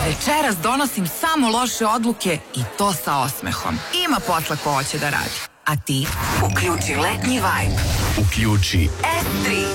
Večeras donosim samo loše odluke i to sa osmehom. Ima posla ko hoće da radi. A ti? Uključi letnji vibe. Uključi S3.